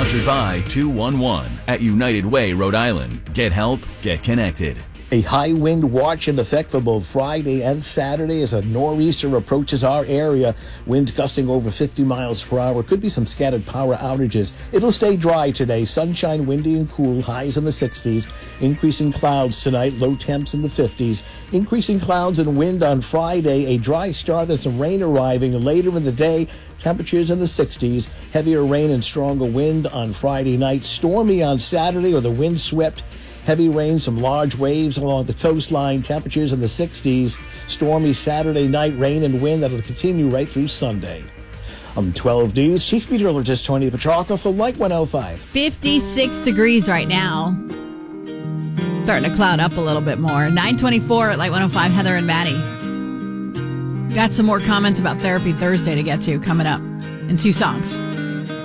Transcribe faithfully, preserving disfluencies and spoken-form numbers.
Sponsored by two one one at United Way, Rhode Island. Get help, get connected. A high wind watch in effect for both Friday and Saturday as a nor'easter approaches our area. Winds gusting over fifty miles per hour. Could be some scattered power outages. It'll stay dry today. Sunshine, windy and cool. Highs in the sixties. Increasing clouds tonight. Low temps in the fifties. Increasing clouds and wind on Friday. A dry start and some rain arriving later in the day. Temperatures in the sixties. Heavier rain and stronger wind on Friday night. Stormy on Saturday, or the wind swept. Heavy rain, some large waves along the coastline, temperatures in the sixties. Stormy Saturday night, rain and wind that'll continue right through Sunday. I'm twelve News Chief Meteorologist Tony Petrarca for Light one oh five. fifty-six degrees right now. Starting to cloud up a little bit more. nine twenty-four at Light one oh five, Heather and Maddie. Got some more comments about Therapy Thursday to get to coming up in two songs.